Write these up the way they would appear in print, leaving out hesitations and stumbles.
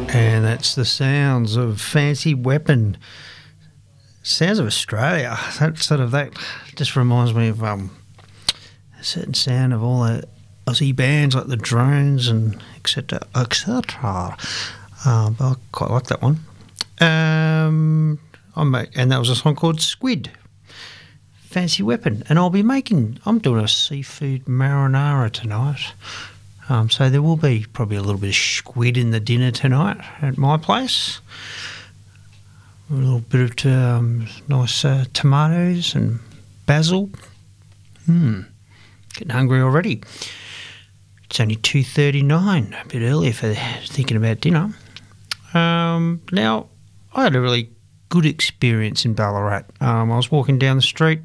And that's the sounds of Fancy Weapon. Sounds of Australia. That just reminds me of a certain sound of all the Aussie bands like the Drones and etc. etc. But I quite like that one. And that was a song called Squid. Fancy Weapon. And I'm doing a seafood marinara tonight. So there will be probably a little bit of squid in the dinner tonight at my place. A little bit of nice tomatoes and basil. Getting hungry already. It's only 2:39, a bit early for thinking about dinner. Now, I had a really good experience in Ballarat. I was walking down the street,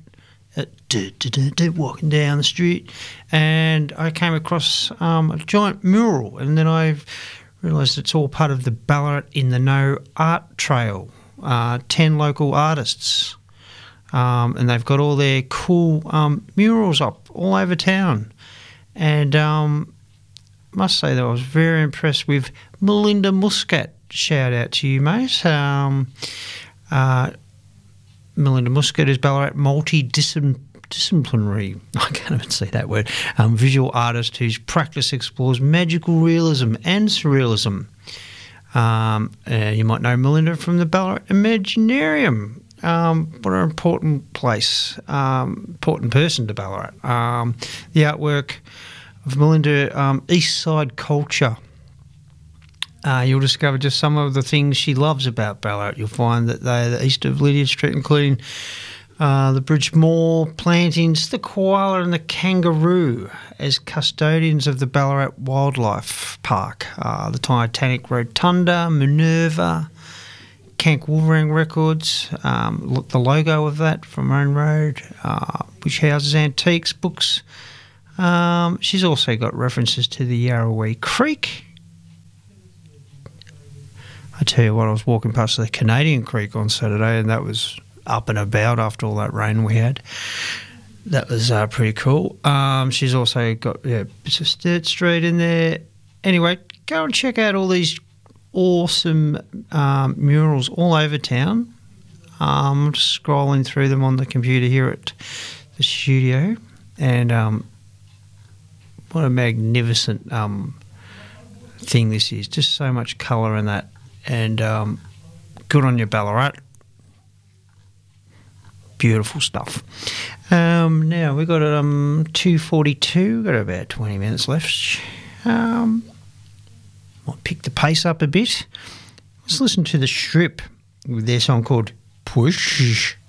and I came across a giant mural, and then I realised it's all part of the Ballarat in the Know Art Trail. 10 local artists, and they've got all their cool murals up all over town. And must say that I was very impressed with Melinda Muscat. Shout out to you, mate. Melinda Muscat is Ballarat multidisciplinary, I can't even say that word, visual artist whose practice explores magical realism and surrealism. You might know Melinda from the Ballarat Imaginarium. What an important place, important person to Ballarat. The artwork of Melinda, East Side Culture. You'll discover just some of the things she loves about Ballarat. You'll find that they're east of Lydia Street, including the Bridgemore plantings, the koala and the kangaroo as custodians of the Ballarat Wildlife Park. The Titanic Rotunda, Minerva, Cank Wolverine Records, the logo of that from Main Road, which houses antiques, books. She's also got references to the Yarrawee Creek. I tell you what, I was walking past the Canadian Creek on Saturday, and that was up and about after all that rain we had. That was pretty cool. She's also got bits of Sturt Street in there. Anyway, go and check out all these awesome murals all over town. I'm just scrolling through them on the computer here at the studio, and what a magnificent thing this is. Just so much colour in that, and good on you, Ballarat. Beautiful stuff. Now we've got 2:42. We've got about 20 minutes left. Might pick the pace up a bit. Let's listen to The Strip with their song called Push.